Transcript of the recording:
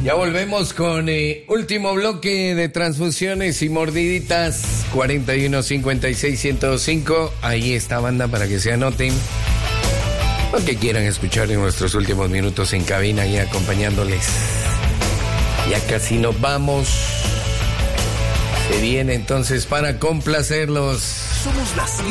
Ya volvemos con último bloque de transfusiones y mordiditas. 4156-105. Ahí está, banda, para que se anoten lo que quieran escuchar en nuestros últimos minutos en cabina y acompañándoles. Ya casi nos vamos. Se viene entonces para complacerlos. Somos las